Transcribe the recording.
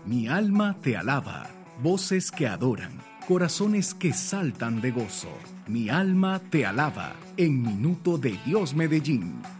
Mi alma te alaba. Voces que adoran, corazones que saltan de gozo. Mi alma te alaba. En Minuto de Dios Medellín.